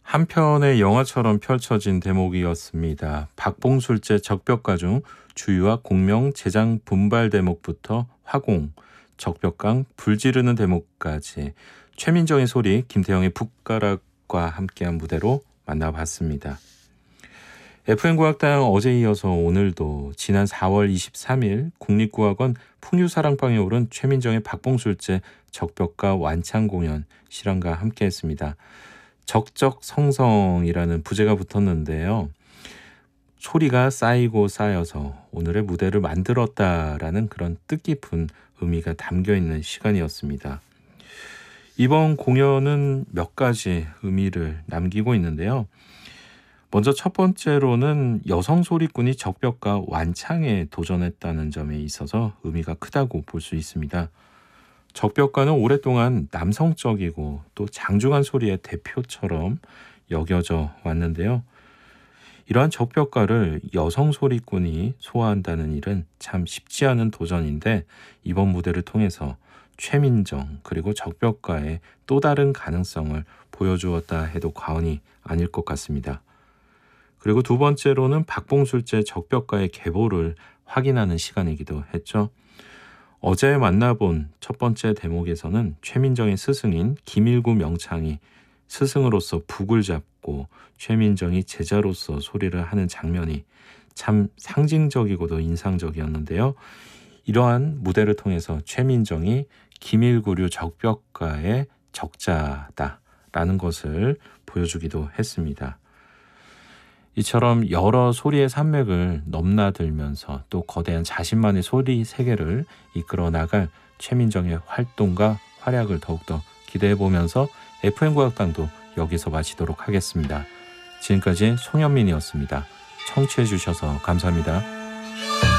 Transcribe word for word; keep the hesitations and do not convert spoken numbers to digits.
한 편의 영화처럼 펼쳐진 대목이었습니다. 박봉술제 적벽가 중 주유와 공명 제장 분발 대목부터 화공, 적벽강 불 지르는 대목까지 최민정의 소리, 김태형의 붓가락과 함께한 무대로 만나봤습니다. 에프엠 국악당 어제 이어서 오늘도 지난 사월 이십삼일 국립국악원 풍류사랑방에 오른 최민정의 박봉술제 적벽가 완창 공연 실황과 함께했습니다. 적적성성이라는 부제가 붙었는데요. 소리가 쌓이고 쌓여서 오늘의 무대를 만들었다라는 그런 뜻깊은 의미가 담겨있는 시간이었습니다. 이번 공연은 몇 가지 의미를 남기고 있는데요. 먼저 첫 번째로는 여성 소리꾼이 적벽가 완창에 도전했다는 점에 있어서 의미가 크다고 볼 수 있습니다. 적벽가는 오랫동안 남성적이고 또 장중한 소리의 대표처럼 여겨져 왔는데요. 이러한 적벽가를 여성 소리꾼이 소화한다는 일은 참 쉽지 않은 도전인데 이번 무대를 통해서 최민정 그리고 적벽가의 또 다른 가능성을 보여주었다 해도 과언이 아닐 것 같습니다. 그리고 두 번째로는 박봉술제 적벽가의 계보를 확인하는 시간이기도 했죠. 어제 만나본 첫 번째 대목에서는 최민정의 스승인 김일구 명창이 스승으로서 북을 잡고 최민정이 제자로서 소리를 하는 장면이 참 상징적이고도 인상적이었는데요. 이러한 무대를 통해서 최민정이 김일구류 적벽가의 적자다라는 것을 보여주기도 했습니다. 이처럼 여러 소리의 산맥을 넘나들면서 또 거대한 자신만의 소리 세계를 이끌어 나갈 최민정의 활동과 활약을 더욱더 기대해보면서 에프엠 국악당도 여기서 마치도록 하겠습니다. 지금까지 송현민이었습니다. 청취해 주셔서 감사합니다.